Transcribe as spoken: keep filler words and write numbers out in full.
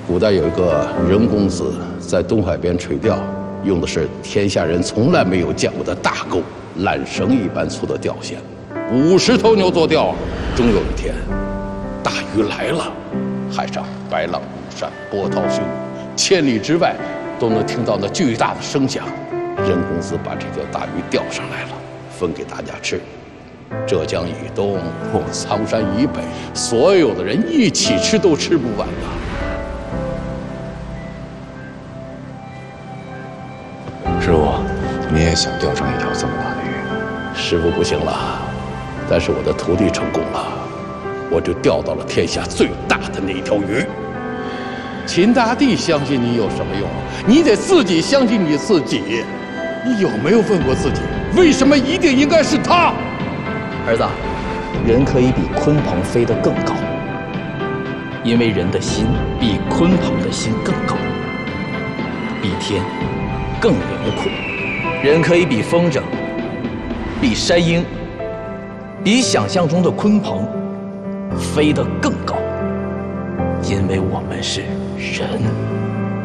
古代有一个任公子在东海边垂钓，用的是天下人从来没有见过的大钩，缆绳一般粗的钓线，五十头牛做钓。终有一天，大鱼来了，海上白浪如山，波涛汹涌，千里之外都能听到那巨大的声响。任公子把这条大鱼钓上来了，分给大家吃。浙江以东或苍山以北，所有的人一起吃都吃不完呐。 师傅，你也想钓上一条这么大的鱼？ 师傅不行了，但是我的徒弟成功了，我就钓到了天下最大的那一条鱼。秦大帝相信你有什么用？你得自己相信你自己。你有没有问过自己，为什么一定应该是他？ 儿子，人可以比鲲鹏飞得更高，因为人的心比鲲鹏的心更高，比天更辽阔。人可以比风筝，比山鹰，比想象中的鲲鹏飞得更高，因为我们是人。